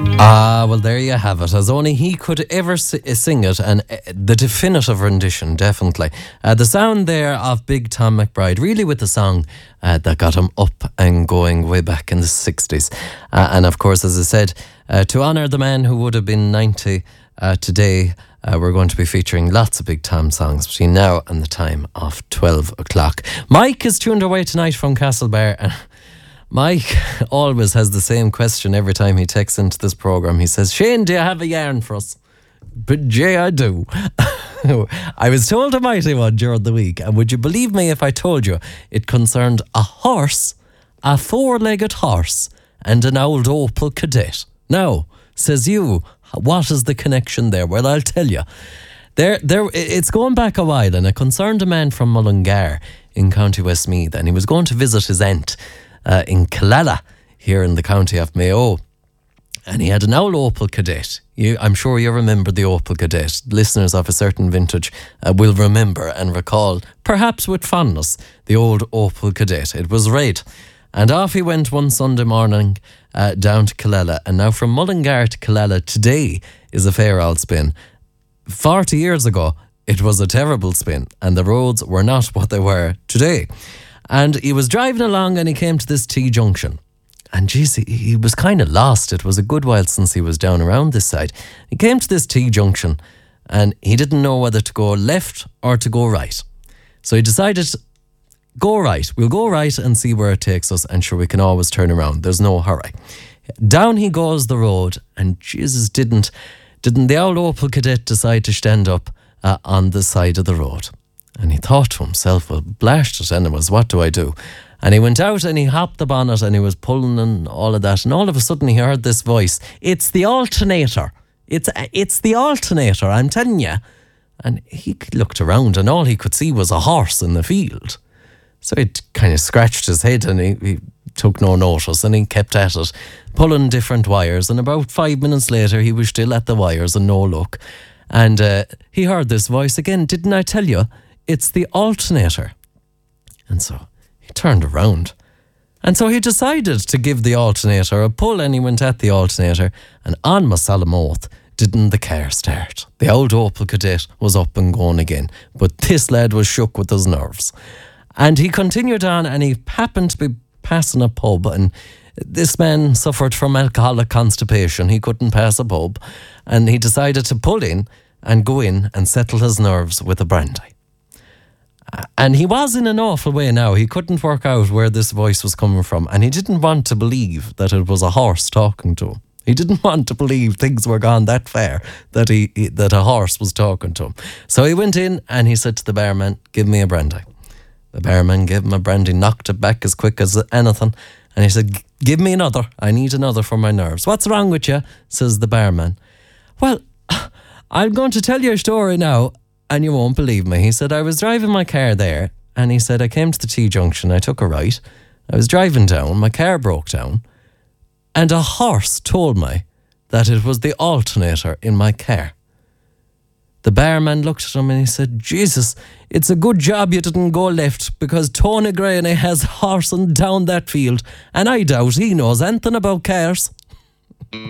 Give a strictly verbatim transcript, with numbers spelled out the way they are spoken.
Ah, well, there you have it. As only he could ever sing it, and the definitive rendition, definitely. Uh, the sound there of Big Tom McBride, really with the song uh, that got him up and going way back in the sixties. Uh, and of course, as I said, uh, to honour the man who would have been ninety uh, today, uh, we're going to be featuring lots of Big Tom songs between now and the time of twelve o'clock. Mike is tuned away tonight from Castlebar, and Mike always has the same question every time he texts into this programme. He says, Shane, do you have a yarn for us? But Jay, I do. I was told a mighty one during the week, and would you believe me if I told you it concerned a horse, a four-legged horse, and an old Opel Kadett? Now, says you, what is the connection there? Well, I'll tell you. There, there, it's going back a while, and it concerned a man from Mullingar in County Westmeath, and he was going to visit his aunt Uh, in Killala, here in the county of Mayo. And he had an old Opel Kadett. You, I'm sure you remember the Opel Kadett. Listeners of a certain vintage uh, will remember and recall, perhaps with fondness, the old Opel Kadett. It was red. And off he went one Sunday morning uh, down to Killala. And now from Mullingar to Killala today is a fair old spin. Forty years ago, it was a terrible spin, and the roads were not what they were today. And he was driving along and he came to this T-junction. And geez, he, he was kind of lost. It was a good while since he was down around this side. He came to this T-junction and he didn't know whether to go left or to go right. So he decided, go right. We'll go right and see where it takes us, and sure, we can always turn around. There's no hurry. Down he goes the road, and Jesus, didn't, didn't the old Opel Kadett decide to stand up uh, on the side of the road? And he thought to himself, well, blast it anyways, what do I do? And he went out and he hopped the bonnet and he was pulling and all of that. And all of a sudden he heard this voice. It's the alternator. It's it's the alternator, I'm telling you. And he looked around and all he could see was a horse in the field. So he kind of scratched his head and he, he took no notice, and he kept at it, pulling different wires. And about five minutes later, he was still at the wires and no luck. And uh, he heard this voice again. Didn't I tell you? It's the alternator. And so he turned around. And so he decided to give the alternator a pull, and he went at the alternator, and on my solemn oath, didn't the car start. The old Opel Kadett was up and going again, but this lad was shook with his nerves. And he continued on, and he happened to be passing a pub, and this man suffered from alcoholic constipation. He couldn't pass a pub, and he decided to pull in and go in and settle his nerves with a brandy. And he was in an awful way now. He couldn't work out where this voice was coming from, and he didn't want to believe that it was a horse talking to him. He didn't want to believe things were gone that far, that he, he that a horse was talking to him. So he went in and he said to the barman, give me a brandy. The barman gave him a brandy, knocked it back as quick as anything, and he said, give me another. I need another for my nerves. What's wrong with you? Says the barman. Well, I'm going to tell you a story now, and you won't believe me. He said, I was driving my car there, and he said, I came to the T-junction, I took a right. I was driving down, my car broke down, and a horse told me that it was the alternator in my car. The barman looked at him and he said, Jesus, it's a good job you didn't go left, because Tony Graney has horsing down that field, and I doubt he knows anything about cars.